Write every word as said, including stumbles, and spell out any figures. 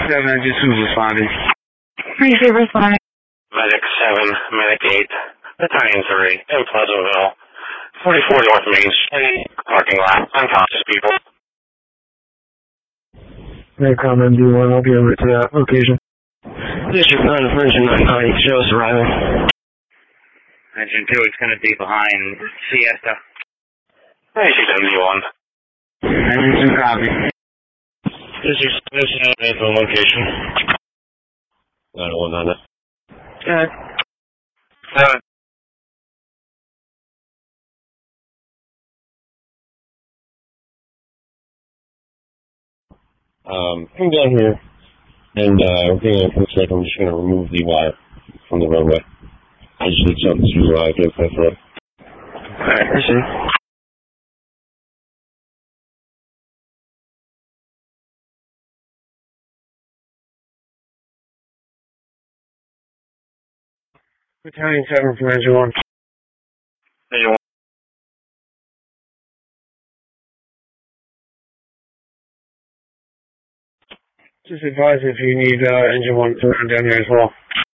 seven, I just was responding. Appreciate responding. Medic seven, Medic eight, Battalion three, in Pleasantville, forty-four North Main Street, parking lot, unconscious people. Medcom M D one, I'll be over to that location. District nine, Version nine nine, show us arriving. Engine two is going to be behind Siesta. District M D one. Engine two, copy. District seven, info location. nine one nine. Good. Seven. Um, come down here, and uh, we're going to, looks like I'm just going to remove the wire from the roadway. I just need something to uh, get across the road. Alright, I see. Battalion seven from Engine one. Engine one. Just advise if you need uh, Engine one to run down here as well.